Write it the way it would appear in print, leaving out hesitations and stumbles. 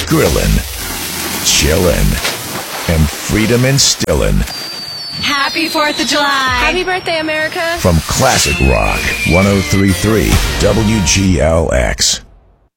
grillin', chillin', and freedom instillin'. Happy 4th of July. Happy birthday, America. From Classic Rock 103.3 WGLX.